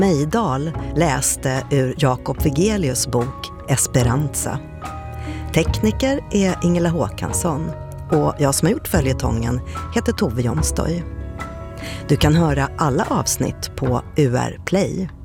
Mejdal läste ur Jakob Wigelius bok Esperanza. Tekniker är Ingela Håkansson och jag som har gjort följetongen heter Tove Jonstoj. Du kan höra alla avsnitt på UR Play.